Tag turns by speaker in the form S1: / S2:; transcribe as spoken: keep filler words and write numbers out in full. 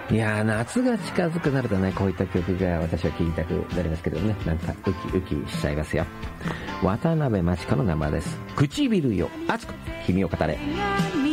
S1: いやー、夏が近づくなるとね、こういった曲が私は聴きたくなりますけどね、なんかウキウキしちゃいますよ。渡辺真知子のナンバーです。唇よ熱く君を語れ。